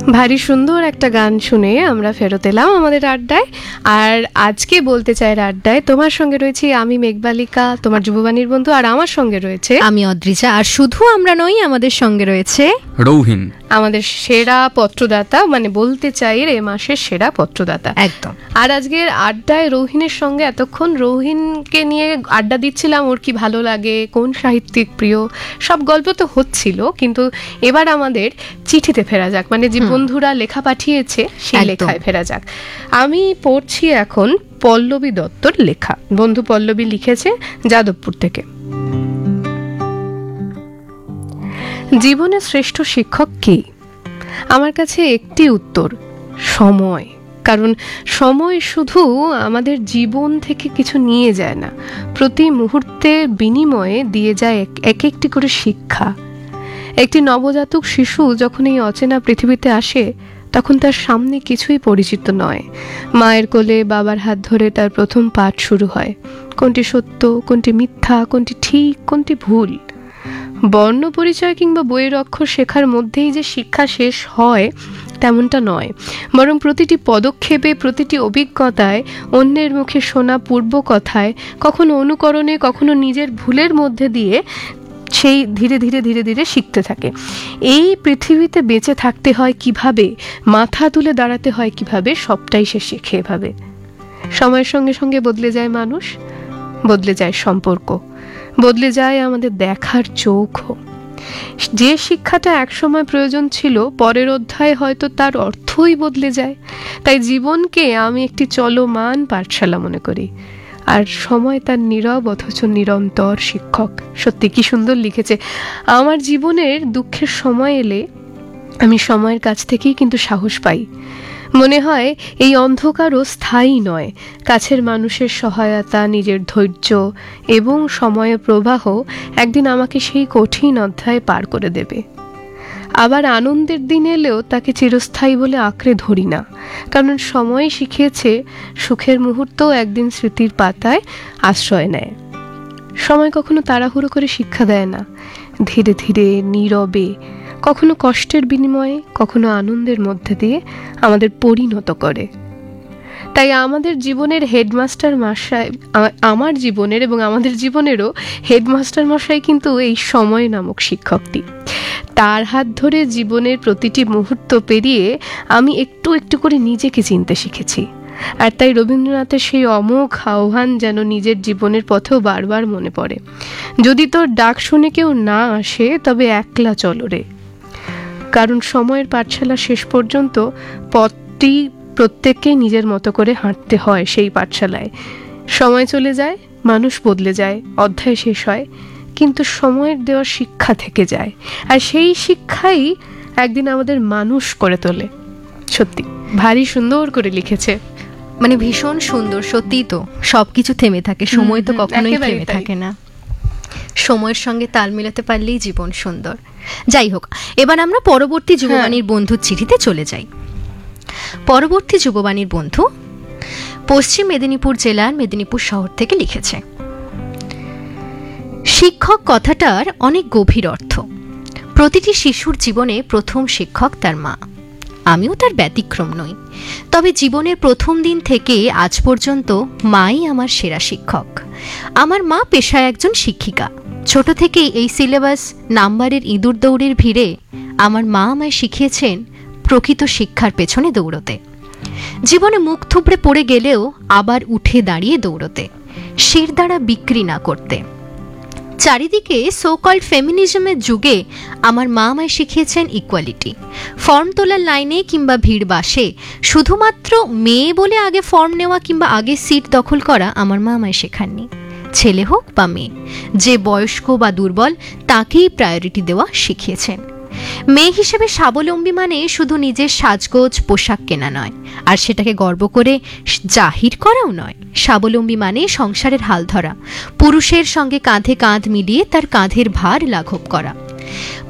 ভারী সুন্দর একটা গান শুনে আমরা ফেরত এলাম আমাদের আড্ডায়। আর আজকে বলতে চাই আড্ডায় তোমার সঙ্গে রয়েছি আমি মেঘবালিকা, তোমার যুববাণীর বন্ধু, আর আমার সঙ্গে রয়েছে আমি অদ্রিজা। আর শুধু আমরা নই, আমাদের সঙ্গে রয়েছে রৌহিন, আমাদের সেরা পত্রদাতা, মানে বলতে চাই এ মাসের সেরা পত্রদাতা একদম। আর আজকের আড্ডায় রৌহিনের সঙ্গে এতক্ষণ রৌহিনকে নিয়ে আড্ডা দিচ্ছিলাম, ওর কি ভালো লাগে, কোন সাহিত্যিক প্রিয়, সব গল্প তো হচ্ছিল। কিন্তু এবার আমাদের চিঠিতে ফেরা যাক, মানে যে বন্ধুরা লেখা পাঠিয়েছে সেই লেখায় ফেরা যাক। আমি পড়ছি এখন পল্লবী দত্তর লেখা। বন্ধু পল্লবী লিখেছে যাদবপুর থেকে। জীবনের শ্রেষ্ঠ শিক্ষক কে? আমার কাছে একটি উত্তর, সময়। কারণ সময় শুধু আমাদের জীবন থেকে কিছু নিয়ে যায় না, প্রতি মুহূর্তের বিনিময়ে দিয়ে যায় এক একটি করে শিক্ষা। একটি নবজাতক শিশু যখন এই অচেনা পৃথিবীতে আসে তখন তার সামনে কিছুই পরিচিত নয়। মায়ের কোলে বাবার হাত ধরে তার প্রথম পাঠ শুরু হয়। কোনটি সত্য, কোনটি মিথ্যা, কোনটি ঠিক, কোনটি ভুল। বর্ণ পরিচয় কিংবা বইয়ের অক্ষর শেখার মধ্যেই যে শিক্ষা শেষ হয় তেমনটা নয়, বরং প্রতিটি পদক্ষেপে, প্রতিটি অভিজ্ঞতায়, অন্যের মুখে শোনা পূর্ব কথায়, কখনো অনুকরণে, কখনো নিজের ভুলের মধ্যে দিয়ে সেই ধীরে ধীরে ধীরে ধীরে শিখতে থাকে। এই পৃথিবীতে বেঁচে থাকতে হয় কিভাবে, মাথা তুলে দাঁড়াতে হয় কিভাবে, সবটাই সে শেখে এভাবে। সময়ের সঙ্গে সঙ্গে বদলে যায় মানুষ, বদলে যায় সম্পর্ক, বদলে যায় আমাদের দেখার চোখও। যে শিক্ষাটা একসময় প্রয়োজন ছিল, পরের অধ্যায়ে হয়তো তার অর্থই বদলে যায়। তাই জীবনকে আমি একটি চলমান পাঠশালা মনে করি, আর সময় তার নীরব অথচ নিরন্তর শিক্ষক। সত্যি কি সুন্দর লিখেছে। আমার জীবনের দুঃখের সময় এলে আমি সময়ের কাছ থেকেই কিন্তু সাহস পাই। মনে হয় এই অন্ধকারও স্থায়ী নয়। কাছের মানুষের সহায়তা, নিজের ধৈর্য এবং সময়ের প্রবাহ একদিন আমাকে সেই কঠিন অধ্যায় পার করে দেবে। আবার আনন্দের দিন এলেও তাকে চিরস্থায়ী বলে আঁকড়ে ধরি না, কারণ সময় শিখিয়েছে সুখের মুহূর্তও একদিন স্মৃতির পাতায় আশ্রয় নেয়। সময় কখনো তাড়াহুড়ো করে শিক্ষা দেয় না, ধীরে ধীরে নীরবে, কখনো কষ্টের বিনিময়ে, কখনো আনন্দের মধ্যে দিয়ে আমাদের পরিণত করে। তাই আমাদের জীবনের হেডমাস্টার মশাই, আমার জীবনের এবং আমাদের জীবনেরও হেডমাস্টার মশাই কিন্তু এই সময় নামক শিক্ষকটি। তার হাত ধরে জীবনের প্রতিটি মুহূর্ত পেরিয়ে আমি একটু একটু করে নিজেকে চিনতে শিখেছি। আর তাই রবীন্দ্রনাথের সেই অমোঘ আহ্বান যেন নিজের জীবনের পথেও বারবার মনে পড়ে, যদি তোর ডাক শুনে কেউ না আসে তবে একলা চলো রে। কারণ সময়ের পাঠশালা শেষ পর্যন্ত পথটি প্রত্যেককে নিজের মতো করে হাঁটতে হয়। সেই পাঠশালায় সময় চলে যায়, মানুষ বদলে যায়, অধ্যায় শেষ হয়, কিন্তু সময়ের দেওয়া শিক্ষা থেকে যায়, আর সেই শিক্ষাই একদিন আমাদের মানুষ করে তোলে। সত্যি ভারী সুন্দর করে লিখেছে, মানে ভীষণ সুন্দর। সত্যিই তো সবকিছু থেমে থাকে, সময় তো কখনোই থেমে থাকে না। সময়ের সঙ্গে তাল মিলাতে পারলেই জীবন সুন্দর। যাই হোক, এবার আমরা পরবর্তী যুববাণীর বন্ধুর চিঠিতে চলে যাই। পরবর্তী যুববাণীর বন্ধু পশ্চিম মেদিনীপুর জেলার মেদিনীপুর শহর থেকে লিখেছে, শিক্ষক কথাটার অনেক গভীর অর্থ। প্রতিটি শিশুর জীবনে প্রথম শিক্ষক তার মা। আমিও তার ব্যতিক্রম নই। তবে জীবনের প্রথম দিন থেকে আজ পর্যন্ত মাই আমার সেরা শিক্ষক। আমার মা পেশায় একজন শিক্ষিকা। ছোট থেকেই এই সিলেবাস নাম্বারের ইঁদুর দৌড়ের ভিড়ে আমার মা আমায় শিখিয়েছেন প্রকৃত শিক্ষার পেছনে দৌড়তে। জীবনে মুখ থুবড়ে পড়ে গেলেও আবার উঠে দাঁড়িয়ে দৌড়তে, শিরদাঁড়া বিক্রি না করতে। চারিদিকে সো কল্ড ফেমিনিজমের যুগে আমার মা আমায় শিখিয়েছেন ইকুয়ালিটি। ফর্ম তোলার লাইনে কিংবা ভিড় বাসে শুধুমাত্র মেয়ে বলে আগে ফর্ম নেওয়া কিংবা আগে সিট দখল করা আমার মা আমায় শেখাননি। ছেলে হোক বা মেয়ে, যে বয়স্ক বা দুর্বল তাকেই প্রায়োরিটি দেওয়া শিখিয়েছেন। মেয়ে হিসেবে স্বাবলম্বী মানে শুধু নিজের সাজগোজ পোশাক কেনা নয়, আর সেটাকে গর্ব করে জাহির করাও নয়। স্বাবলম্বী মানে সংসারের হাল ধরা, পুরুষের সঙ্গে কাঁধে কাঁধ মিলিয়ে তার কাঁধের ভার লাঘব করা।